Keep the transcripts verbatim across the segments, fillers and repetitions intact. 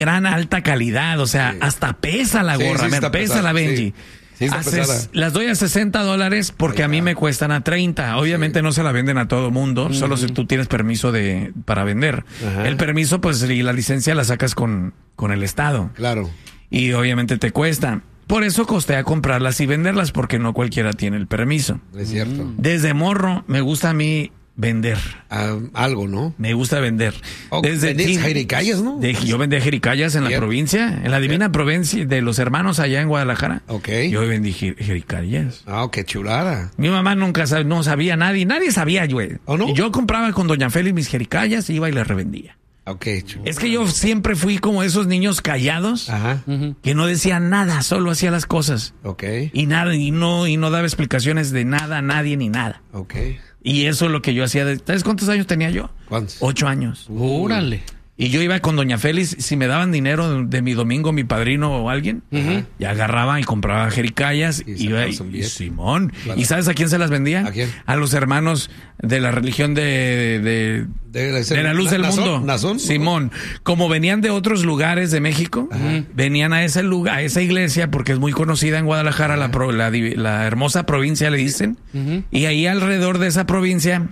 gran alta calidad, o sea, sí. hasta pesa la gorra, sí, sí me pesa la Benji. Sí. Sí, Haces, las doy a sesenta dólares porque a mí me cuestan a treinta. Obviamente sí. no se la venden a todo mundo, uh-huh. solo si tú tienes permiso de para vender. Uh-huh. El permiso, pues, y la licencia la sacas con, con el Estado. Claro. Y obviamente te cuesta. Por eso costea comprarlas y venderlas, porque no cualquiera tiene el permiso. Es cierto. Desde morro me gusta a mí vender. Uh, algo, ¿no? Me gusta vender. Oh, Desde ti, jericayas, ¿no? De, yo vendía jericayas en Bien. la provincia, en la divina Bien. provincia de los hermanos allá en Guadalajara. Ok. Yo vendí jericayas. Ah, oh, qué chulada. Mi mamá nunca sab, no sabía nadie, nadie sabía, güey. ¿Oh, no? Y yo compraba con doña Félix mis jericayas, iba y las revendía. Okay, chulada. Es que yo siempre fui como esos niños callados, Ajá. que no decían nada, solo hacía las cosas. Okay. Y nada, y no, y no daba explicaciones de nada a nadie ni nada. Okay. Y eso es lo que yo hacía. De, ¿sabes cuántos años tenía yo? ¿Cuántos? Ocho años. Órale. Y yo iba con doña Félix, si me daban dinero de mi domingo, mi padrino o alguien, uh-huh. y agarraba y compraba jericayas, y iba y, y Simón. Claro. ¿Y sabes a quién se las vendía? ¿A quién? A los hermanos de la religión de, de, de, de, de la luz na, del Nazón, mundo. Nazón, Simón. Como venían de otros lugares de México, uh-huh. venían a ese lugar, a esa iglesia, porque es muy conocida en Guadalajara, uh-huh. la, la, la hermosa provincia le dicen, uh-huh. y ahí alrededor de esa provincia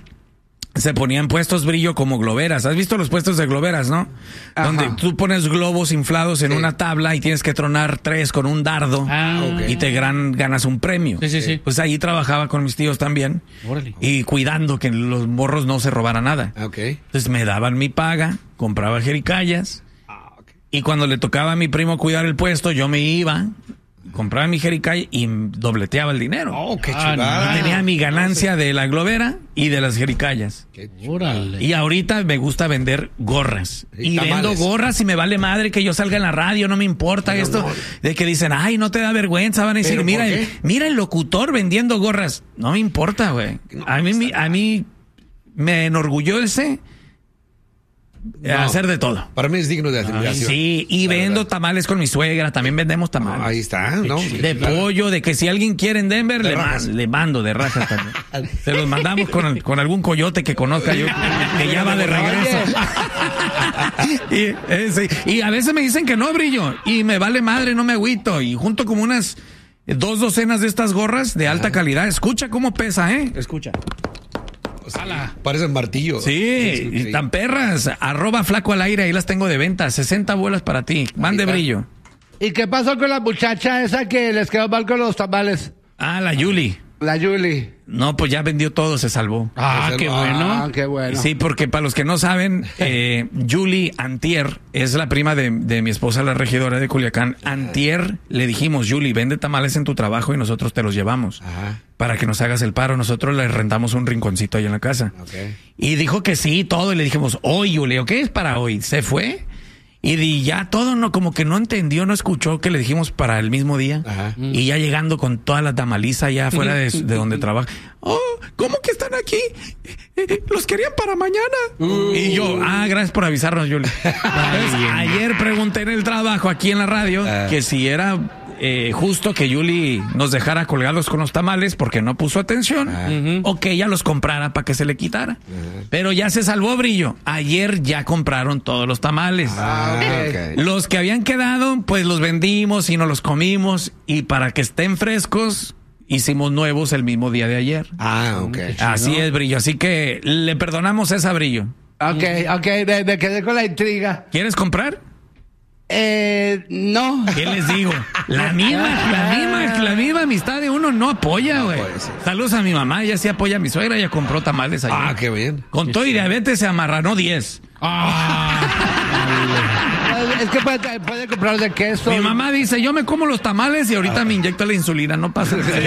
se ponían puestos brillo como globeras. ¿Has visto los puestos de globeras, no? Ajá. Donde tú pones globos inflados en sí. una tabla y tienes que tronar tres con un dardo ah, okay. y te gran, ganas un premio. Sí, sí, sí. Pues ahí trabajaba con mis tíos también. Órale. Y cuidando que los morros no se robaran nada. Okay. Entonces me daban mi paga, compraba jericayas ah, okay. y cuando le tocaba a mi primo cuidar el puesto, yo me iba, compraba mi jericaya y dobleteaba el dinero. Oh, qué chulada. Ah, no. Tenía mi ganancia de la globera y de las jericayas. Órale. Y ahorita me gusta vender gorras. Y, y vendo gorras y me vale madre que yo salga en la radio, no me importa Pero esto. No. De que dicen, ay, no te da vergüenza, van a decir, mira el, mira el locutor vendiendo gorras. No me importa, güey. No, a mí, a mí me enorgullece No, hacer de todo. Para mí es digno de admiración. Sí, y la vendo verdad. tamales con mi suegra, también vendemos tamales. Ah, ahí está, ¿no? De claro. pollo, de que si alguien quiere en Denver, de le, man, le mando de rajas también. Se los mandamos con, con algún coyote que conozca yo, que ya va de regreso. y, eh, sí. y a veces me dicen que no, Brillo, y me vale madre, no me agüito. Y junto como unas dos docenas de estas gorras de alta calidad. Escucha cómo pesa, ¿eh? Escucha. Ala. Parecen martillo. Sí, y tan perras. Arroba Flaco al Aire, ahí las tengo de venta. sesenta bolas para ti. Van de Brillo. ¿Y qué pasó con la muchacha esa que les quedó mal con los tamales? Ah, la Yuli. La Yuli. No, pues ya vendió todo, se salvó. Ah, qué bueno. Ah, qué bueno. Sí, porque para los que no saben, eh, Yuli Antier es la prima de, de mi esposa, la regidora de Culiacán. Antier le dijimos, Yuli, vende tamales en tu trabajo y nosotros te los llevamos. Ajá. Para que nos hagas el paro. Nosotros le rentamos un rinconcito ahí en la casa. Okay. Y dijo que sí, todo. Y le dijimos, hoy, Yuli, ¿qué es para hoy? Se fue. Y di, ya todo, no, como que no entendió, no escuchó que le dijimos para el mismo día. Ajá. Y ya llegando con toda la tamaliza ya afuera de, de donde trabaja. Oh, ¿cómo que están aquí? Los querían para mañana. Uh. Y yo, ah, gracias por avisarnos, Yuli. Ayer pregunté en el trabajo aquí en la radio uh. que si era eh, justo que Yuli nos dejara colgados con los tamales porque no puso atención, uh-huh. o que ella los comprara para que se le quitara. Uh-huh. Pero ya se salvó, Brillo. Ayer ya compraron todos los tamales. Ah, okay. Los que habían quedado, pues los vendimos y nos los comimos. Y para que estén frescos, hicimos nuevos el mismo día de ayer. Ah, ok. Así es, Brillo. Así que le perdonamos esa, Brillo. Ok, ok, me, me quedé con la intriga. ¿Quieres comprar? Eh, no. ¿Qué les digo? La misma, la misma, la misma amistad de uno no apoya, güey. No, saludos a mi mamá, ella sí apoya a mi suegra, ella compró tamales ayer. Ah, qué bien. Con todo y diabetes se amarranó diez. Ah. Es que puede, puede comprar de queso. Mi mamá dice, yo me como los tamales y ahorita ah. me inyecto la insulina, no pasa nada.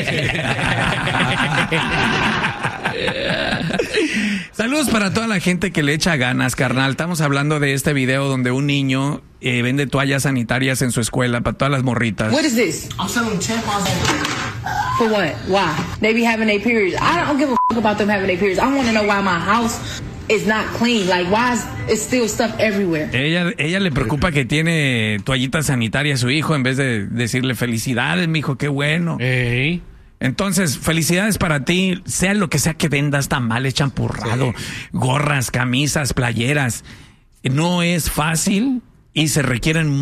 Saludos para toda la gente que le echa ganas, carnal. Estamos hablando de este video donde un niño eh, vende toallas sanitarias en su escuela para todas las morritas. What is this? I'm selling tampons. For what? Why? They be having their periods. I don't give a fuck about them having their periods. I want to know why my house is not clean. Like, why is it still stuff everywhere? Ella, ella le preocupa que tiene toallitas sanitarias a su hijo en vez de decirle felicidades, mijo, qué bueno. Hey. Entonces, felicidades para ti, sea lo que sea que vendas, tamales, champurrado, sí. gorras, camisas, playeras. No es fácil y se requieren